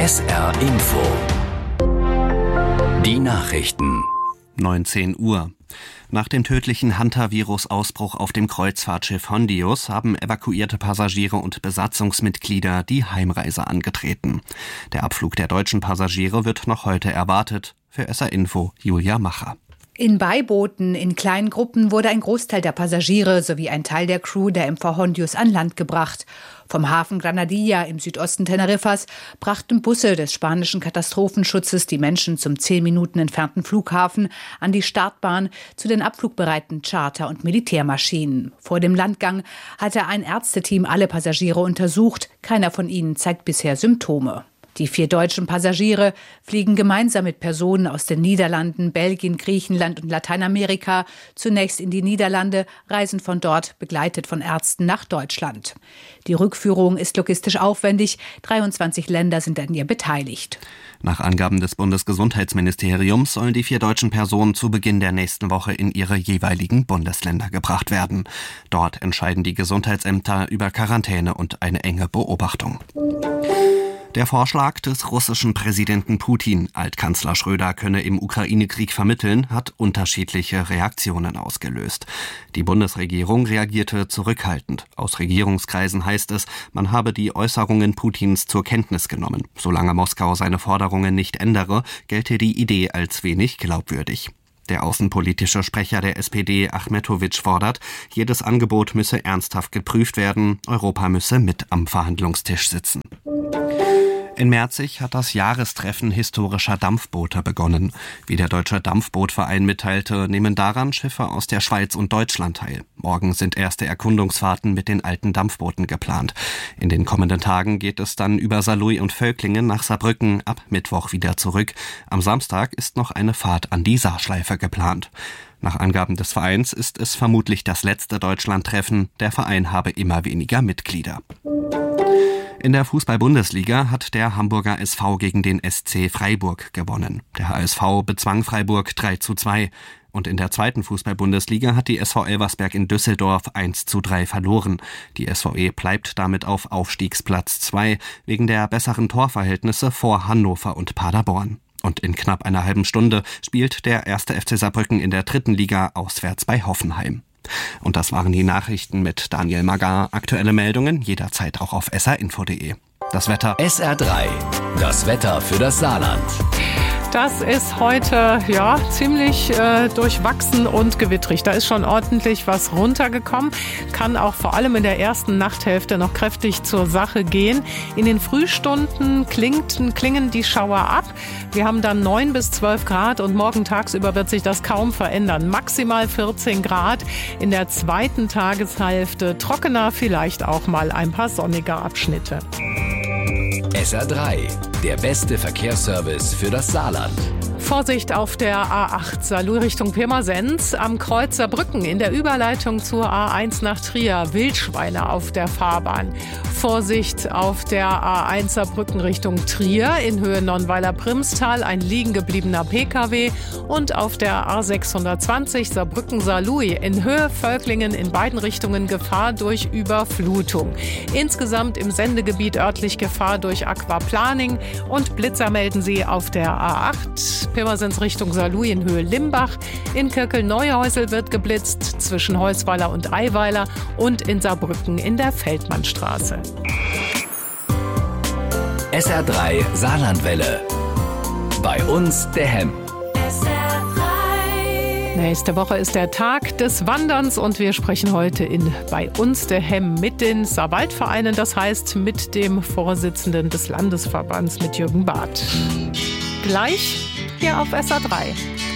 SR Info. Die Nachrichten. 19 Uhr. Nach dem tödlichen Hantavirus-Ausbruch auf dem Kreuzfahrtschiff Hondius haben evakuierte Passagiere und Besatzungsmitglieder die Heimreise angetreten. Der Abflug der deutschen Passagiere wird noch heute erwartet. Für SR Info Julia Macher. In Beibooten in kleinen Gruppen wurde ein Großteil der Passagiere sowie ein Teil der Crew der MV Hondius an Land gebracht. Vom Hafen Granadilla im Südosten Teneriffas brachten Busse des spanischen Katastrophenschutzes die Menschen zum 10 Minuten entfernten Flughafen an die Startbahn zu den abflugbereiten Charter- und Militärmaschinen. Vor dem Landgang hatte ein Ärzteteam alle Passagiere untersucht. Keiner von ihnen zeigt bisher Symptome. Die 4 deutschen Passagiere fliegen gemeinsam mit Personen aus den Niederlanden, Belgien, Griechenland und Lateinamerika zunächst in die Niederlande, reisen von dort begleitet von Ärzten nach Deutschland. Die Rückführung ist logistisch aufwendig. 23 Länder sind an ihr beteiligt. Nach Angaben des Bundesgesundheitsministeriums sollen die 4 deutschen Personen zu Beginn der nächsten Woche in ihre jeweiligen Bundesländer gebracht werden. Dort entscheiden die Gesundheitsämter über Quarantäne und eine enge Beobachtung. Der Vorschlag des russischen Präsidenten Putin, Altkanzler Schröder könne im Ukraine-Krieg vermitteln, hat unterschiedliche Reaktionen ausgelöst. Die Bundesregierung reagierte zurückhaltend. Aus Regierungskreisen heißt es, man habe die Äußerungen Putins zur Kenntnis genommen. Solange Moskau seine Forderungen nicht ändere, gelte die Idee als wenig glaubwürdig. Der außenpolitische Sprecher der SPD, Achmetowitsch, fordert, jedes Angebot müsse ernsthaft geprüft werden, Europa müsse mit am Verhandlungstisch sitzen. In Merzig hat das Jahrestreffen historischer Dampfboote begonnen. Wie der Deutsche Dampfbootverein mitteilte, nehmen daran Schiffe aus der Schweiz und Deutschland teil. Morgen sind erste Erkundungsfahrten mit den alten Dampfbooten geplant. In den kommenden Tagen geht es dann über Saarlouis und Völklingen nach Saarbrücken, ab Mittwoch wieder zurück. Am Samstag ist noch eine Fahrt an die Saarschleife geplant. Nach Angaben des Vereins ist es vermutlich das letzte Deutschlandtreffen. Der Verein habe immer weniger Mitglieder. In der Fußball-Bundesliga hat der Hamburger SV gegen den SC Freiburg gewonnen. Der HSV bezwang Freiburg 3:2. Und in der zweiten Fußball-Bundesliga hat die SV Elversberg in Düsseldorf 1:3 verloren. Die SVE bleibt damit auf Aufstiegsplatz 2 wegen der besseren Torverhältnisse vor Hannover und Paderborn. Und in knapp einer halben Stunde spielt der 1. FC Saarbrücken in der 3. Liga auswärts bei Hoffenheim. Und das waren die Nachrichten mit Daniel Magar. Aktuelle Meldungen jederzeit auch auf srinfo.de. Das Wetter. SR3, das Wetter für das Saarland. Das ist heute ziemlich durchwachsen und gewittrig. Da ist schon ordentlich was runtergekommen. Kann auch vor allem in der ersten Nachthälfte noch kräftig zur Sache gehen. In den Frühstunden klingen die Schauer ab. Wir haben dann 9 bis 12 Grad und morgen tagsüber wird sich das kaum verändern. Maximal 14 Grad. In der zweiten Tageshälfte trockener, vielleicht auch mal ein paar sonnige Abschnitte. SR3, der beste Verkehrsservice für das Saarland. Vorsicht auf der A8 Saarlouis Richtung Pirmasens am Kreuz Saarbrücken in der Überleitung zur A1 nach Trier. Wildschweine auf der Fahrbahn. Vorsicht auf der A1 Saarbrücken Richtung Trier in Höhe Nonnweiler-Primstal ein liegen gebliebener Pkw und auf der A620 Saarbrücken-Saarlouis in Höhe Völklingen in beiden Richtungen Gefahr durch Überflutung. Insgesamt im Sendegebiet örtlich Gefahr durch Aquaplaning und Blitzer melden sie auf der A8 Pirmasens Richtung Saarlouis in Höhe Limbach. In Köckel-Neuhäusel wird geblitzt zwischen Heusweiler und Eiweiler und in Saarbrücken in der Feldmannstraße. SR3 Saarlandwelle. Bei uns der Hemm. Nächste Woche ist der Tag des Wanderns und wir sprechen heute in Bei uns der Hemm mit den Saarwaldvereinen, das heißt mit dem Vorsitzenden des Landesverbands, mit Jürgen Barth. Gleich hier auf SR3.